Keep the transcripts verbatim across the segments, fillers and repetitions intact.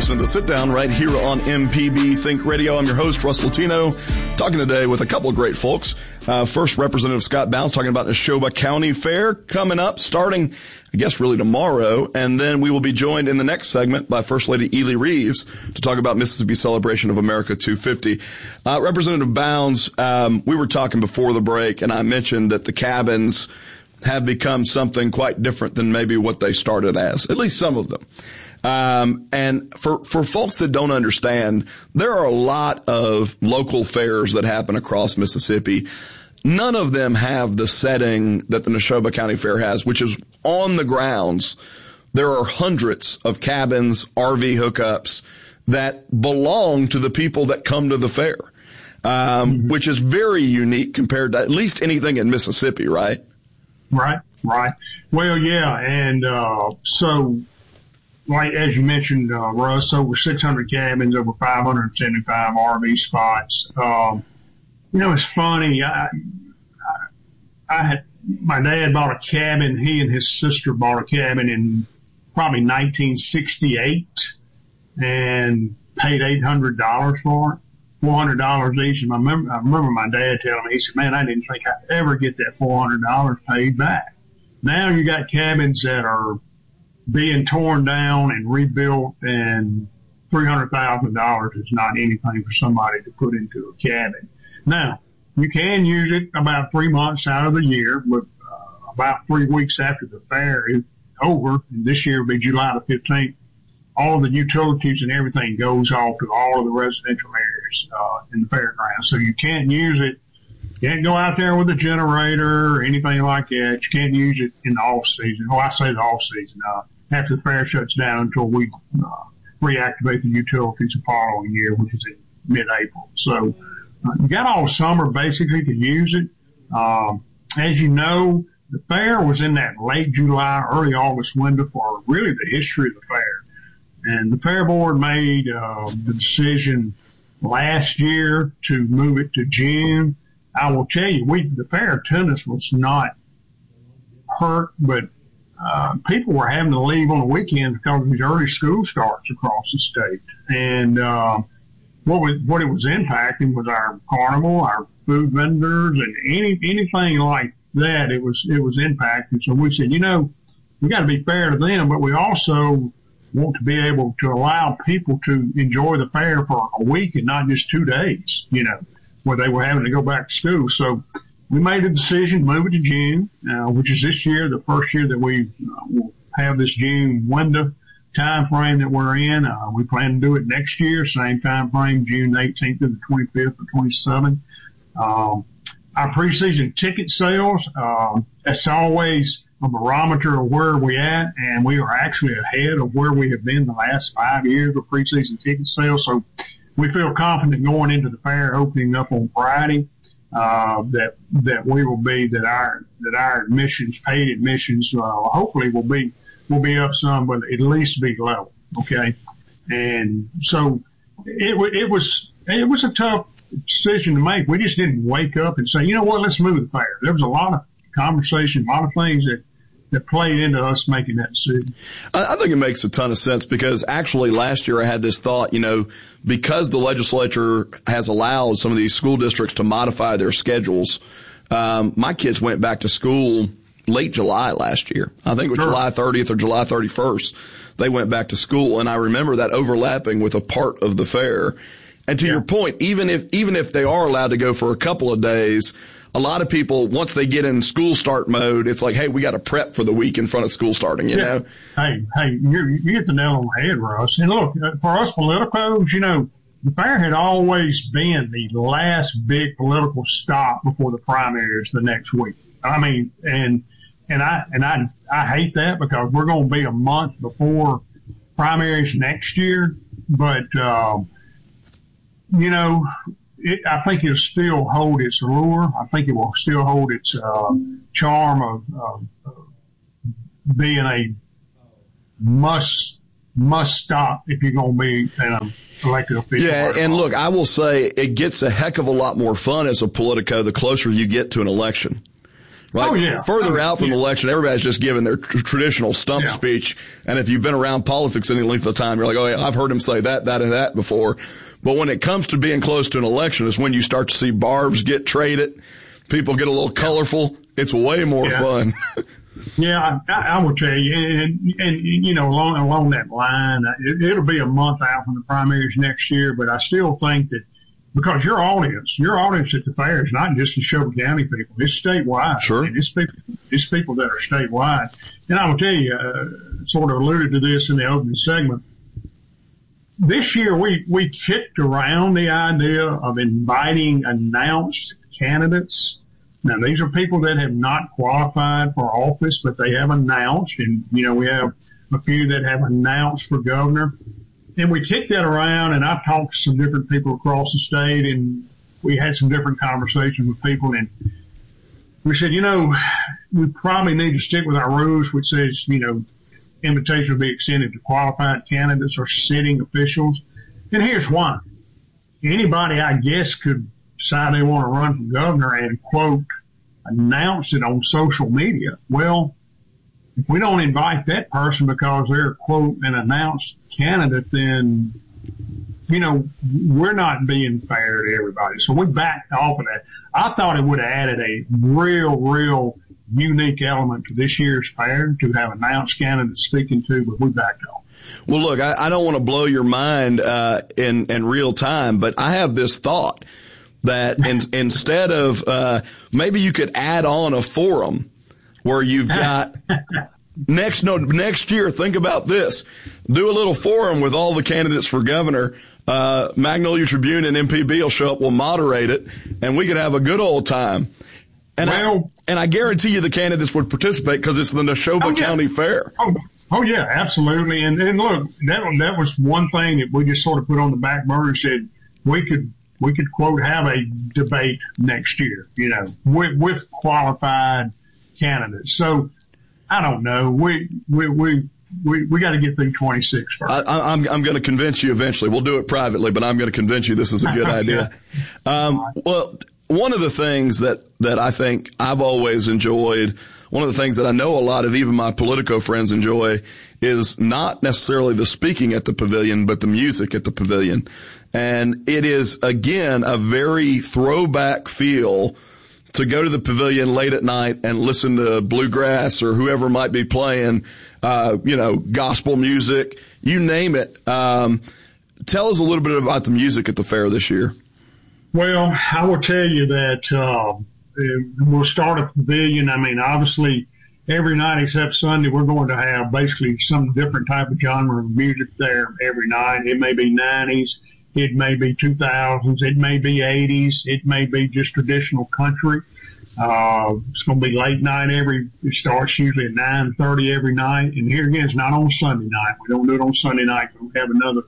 listening to The Sit Down right here on M P B Think Radio. I'm your host, Russ Latino, talking today with a couple of great folks. Uh, first, Representative Scott Bounds talking about Neshoba County Fair coming up, starting, I guess, really tomorrow. And then we will be joined in the next segment by First Lady Ely Reeves to talk about Mississippi Celebration of America two fifty. Uh, Representative Bounds, um, we were talking before the break, and I mentioned that the cabins have become something quite different than maybe what they started as, at least some of them. Um, and for, for folks that don't understand, there are a lot of local fairs that happen across Mississippi. None of them have the setting that the Neshoba County Fair has, which is on the grounds. There are hundreds of cabins, R V hookups that belong to the people that come to the fair, um, mm-hmm. which is very unique compared to at least anything in Mississippi, right? Right, right. Well, yeah, and uh so, like as you mentioned, uh, Russ, over six hundred cabins, over five hundred seventy-five R V spots. Um, you know, it's funny. I, I, I had my dad bought a cabin. He and his sister bought a cabin in probably nineteen sixty-eight, and paid eight hundred dollars for it. four hundred dollars each. And I remember, I remember my dad telling me, he said, man, I didn't think I'd ever get that four hundred dollars paid back. Now you got cabins that are being torn down and rebuilt, and three hundred thousand dollars is not anything for somebody to put into a cabin. Now, you can use it about three months out of the year, but uh, about three weeks after the fair is over, and this year will be July the fifteenth, all of the utilities and everything goes off to all of the residential areas uh, in the fairground. So you can't use it. You can't go out there with a generator or anything like that. You can't use it in the off season. Oh, I say the off season. Uh, after the fair shuts down until we uh, reactivate the utilities the following year, which is in mid-April. So uh, you got all summer basically to use it. Um, as you know, the fair was in that late July, early August window for really the history of the fair. And the fair board made uh, the decision last year to move it to June. I will tell you, we the fair attendance was not hurt, but uh, people were having to leave on the weekends because of these early school starts across the state. And uh, what was what it was impacting was our carnival, our food vendors, and any anything like that. It was it was impacting. So we said, you know, we got to be fair to them, but we also want to be able to allow people to enjoy the fair for a week and not just two days, you know, where they were having to go back to school. So we made a decision to move it to June, uh, which is this year, the first year that we uh, will have this June window time frame that we're in. Uh, we plan to do it next year, same time frame, June eighteenth to the twenty-fifth or twenty-seventh. Um, our preseason ticket sales, um, that's always a barometer of where we at, and we are actually ahead of where we have been the last five years of preseason ticket sales. So we feel confident going into the fair opening up on Friday, uh, that, that we will be, that our, that our admissions, paid admissions, uh, hopefully will be, will be up some, but at least be level. Okay. And so it, it was, it was a tough decision to make. We just didn't wake up and say, you know what, let's move the fair. There was a lot of conversation, a lot of things that, that played into us making that decision. I think it makes a ton of sense because actually last year I had this thought, you know, because the legislature has allowed some of these school districts to modify their schedules. Um, my kids went back to school late July last year. I think it was sure. July thirtieth or July thirty-first. They went back to school, and I remember that overlapping with a part of the fair. And to yeah. your point, even if, even if they are allowed to go for a couple of days, a lot of people, once they get in school start mode, it's like, hey, we got to prep for the week in front of school starting, you yeah. know? Hey, hey, you, you get the nail on the head, Russ. And look, for us politicos, you know, the fair had always been the last big political stop before the primaries the next week. I mean, and, and I, and I, I hate that because we're going to be a month before primaries next year. But, um, you know, It, I think it'll still hold its allure. I think it will still hold its uh, charm of uh, being a must must stop if you're going to be an elected official. Yeah, and look, I will say it gets a heck of a lot more fun as a politico the closer you get to an election, Like, oh, yeah. Further oh, out from yeah. the election, everybody's just giving their tr- traditional stump yeah. speech. And if you've been around politics any length of time, you're like, oh, yeah, I've heard him say that, that, and that before. But when it comes to being close to an election is when you start to see barbs get traded. People get a little colorful. It's way more yeah. fun. Yeah, I, I will tell you, and, and, you know, along, along that line, it, it'll be a month out from the primaries next year, but I still think that because your audience, your audience at the fair is not just the Neshoba County people, it's statewide. Sure. And it's people, it's people that are statewide. And I will tell you, uh, sort of alluded to this in the opening segment. This year we, we kicked around the idea of inviting announced candidates. Now, these are people that have not qualified for office, but they have announced, and, you know, we have a few that have announced for governor. And we kicked that around, and I've talked to some different people across the state, and we had some different conversations with people, and we said, you know, we probably need to stick with our rules, which says, you know, invitation will be extended to qualified candidates or sitting officials. And here's why. Anybody, I guess, could decide they want to run for governor and, quote, announce it on social media. Well, if we don't invite that person because they're, quote, an announced candidate, then, you know, we're not being fair to everybody. So we backed off of that. I thought it would have added a real, real unique element to this year's fair to have announced candidates speaking to, but we backed off. Well, look, I, I don't want to blow your mind uh, in, in real time, but I have this thought that in, instead of uh, maybe you could add on a forum where you've got next no next year. Think about this: do a little forum with all the candidates for governor. Uh, Magnolia Tribune and M P B will show up. We'll moderate it, and we could have a good old time. And well, I, and I guarantee you the candidates would participate because it's the Neshoba oh, yeah. County Fair. Oh, oh yeah, absolutely. And and look, that that was one thing that we just sort of put on the back burner and said we could. We could, quote, have a debate next year, you know, with, with qualified candidates. So, I don't know. We, we, we, we, we got to get through twenty-six first. I, I'm, I'm going to convince you eventually. We'll do it privately, but I'm going to convince you this is a good idea. Um, well, one of the things that, that I think I've always enjoyed, one of the things that I know a lot of even my Politico friends enjoy is not necessarily the speaking at the pavilion, but the music at the pavilion. And it is, again, a very throwback feel to go to the pavilion late at night and listen to bluegrass or whoever might be playing, uh, you know, gospel music, you name it. Um, tell us a little bit about the music at the fair this year. Well, I will tell you that, uh, we'll start at the pavilion. I mean, obviously, every night except Sunday, we're going to have basically some different type of genre of music there every night. It may be nineties. It may be two thousands. It may be eighties. It may be just traditional country. Uh, it's going to be late night every, it starts usually at nine thirty every night. And here again, it's not on Sunday night. We don't do it on Sunday night. We have another,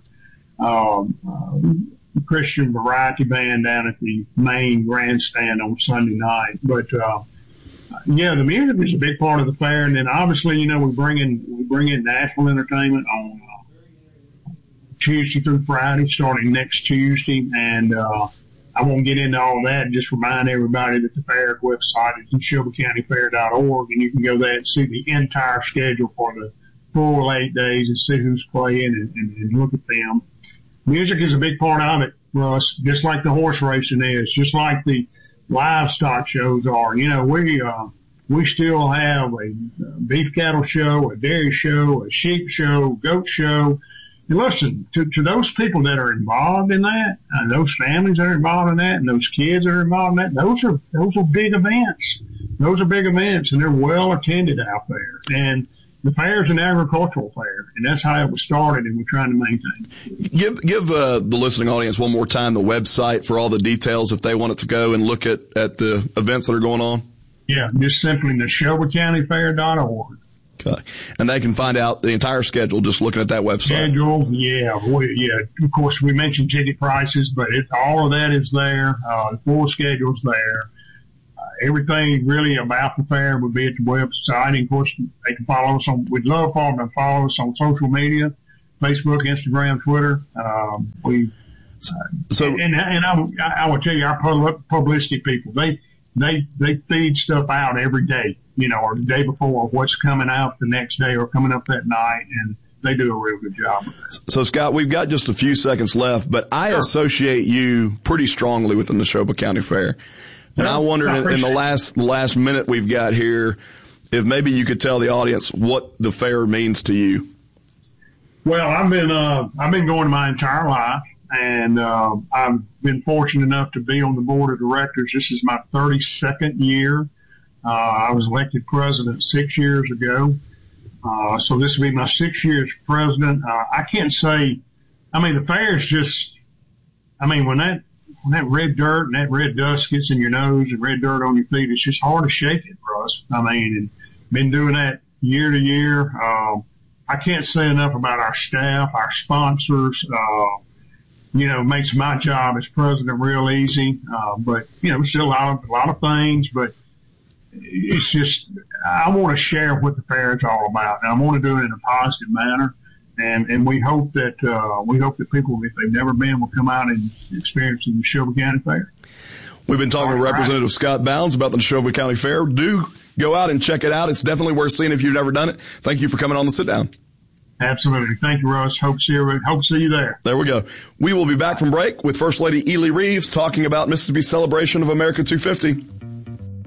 um, uh, Christian variety band down at the main grandstand on Sunday night. But, uh, yeah, the music is a big part of the fair. And then obviously, you know, we bring in, we bring in national entertainment on, uh, Tuesday through Friday, starting next Tuesday. And, uh, I won't get into all that. Just remind everybody that the fair website is neshoba county fair dot org, and you can go there and see the entire schedule for the full eight days and see who's playing and, and, and look at them. Music is a big part of it, Russ, just like the horse racing is, just like the livestock shows are. You know, we, uh, we still have a beef cattle show, a dairy show, a sheep show, goat show. And listen, to, to those people that are involved in that, uh, those families that are involved in that, and those kids that are involved in that, those are, those are big events. Those are big events, and they're well attended out there. And the fair is an agricultural fair, and that's how it was started, and we're trying to maintain. Give, give, uh, the listening audience one more time the website for all the details if they wanted to go and look at, at the events that are going on. Yeah, just simply neshoba county fair dot org. Okay. And they can find out the entire schedule just looking at that website. Schedule, yeah, we, yeah. Of course, we mentioned ticket prices, but it, all of that is there. Uh, the full schedule's there. Uh, everything really about the fair would be at the website. And of course, they can follow us on, we'd love for them to follow us on social media, Facebook, Instagram, Twitter. Um, we, uh, so, and, and I, I will tell you, our publicity people, they, they, they feed stuff out every day, you know, or the day before, or what's coming out the next day or coming up that night. And they do a real good job of that. So, Scott, we've got just a few seconds left, but I sure. associate you pretty strongly with the Neshoba County Fair. And well, I wondered I in, in the last last minute we've got here if maybe you could tell the audience what the fair means to you. Well, I've been uh, I've been going my entire life, and uh, I've been fortunate enough to be on the board of directors. This is my thirty-second year. Uh, I was elected president six years ago, uh, so this will be my six years president. Uh, I can't say, I mean, the fair is just, I mean, when that when that red dirt and that red dust gets in your nose and red dirt on your feet, it's just hard to shake it, Russ. I mean, and been doing that year to year. Um, I can't say enough about our staff, our sponsors. Uh, you know, makes my job as president real easy. Uh, but you know, still a lot of a lot of things. But it's just I want to share what the fair is all about, and I want to do it in a positive manner. And, and we hope that, uh, we hope that people, if they've never been, will come out and experience the Neshoba County Fair. We've been talking to Representative Scott Bounds about the Neshoba County Fair. Do go out and check it out. It's definitely worth seeing if you've never done it. Thank you for coming on the sit down. Absolutely. Thank you, Russ. Hope to see you, hope to see you there. There we go. We will be back from break with First Lady Ely Reeves talking about Mississippi's celebration of America two fifty.